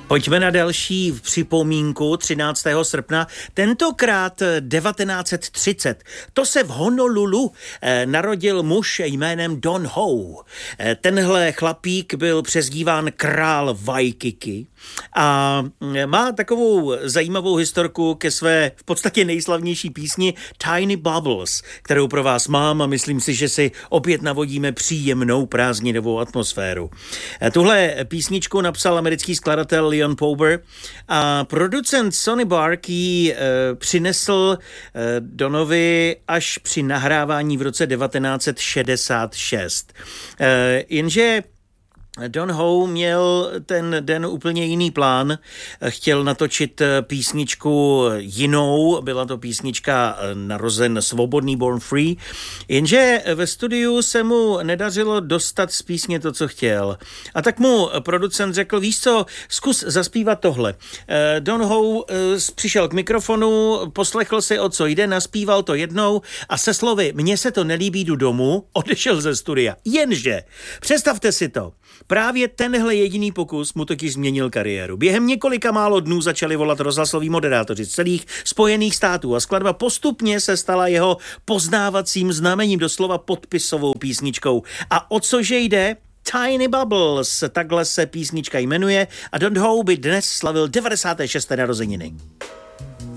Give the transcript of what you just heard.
Pojďme na další připomínku 13. srpna, tentokrát 1930. To se v Honolulu narodil muž jménem Don Ho. Tenhle chlapík byl přezdíván král Waikiki a má takovou zajímavou historku ke své v podstatě nejslavnější písni Tiny Bubbles, kterou pro vás mám a myslím si, že si opět navodíme příjemnou prázdninovou atmosféru. Tuhle písničku napsal americký skladatel Leon Pauber a producent Sonny Bark ji přinesl Donovi až při nahrávání v roce 1966. Jenže Don Ho měl ten den úplně jiný plán. Chtěl natočit písničku jinou, byla to písnička Narozen svobodný, Born Free, jenže ve studiu se mu nedařilo dostat z písně to, co chtěl. A tak mu producent řekl, víš co, zkus zaspívat tohle. Don Ho přišel k mikrofonu, poslechl si, o co jde, naspíval to jednou a se slovy mně se to nelíbí, jdu domů, odešel ze studia. Jenže, představte si to, právě tenhle jediný pokus mu totiž změnil kariéru. Během několika málo dnů začali volat rozhlasoví moderátoři z celých Spojených států a skladba postupně se stala jeho poznávacím znamením, doslova podpisovou písničkou. A o cože jde? Tiny Bubbles, takhle se písnička jmenuje a Don Ho by dnes slavil 96. narozeniny.